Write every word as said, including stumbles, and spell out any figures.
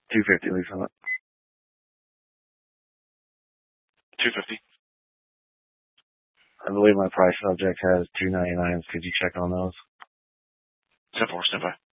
Two fifty lease on it. Two fifty. I believe my price subject has two ninety nines. Could you check on those? ten four, stand by.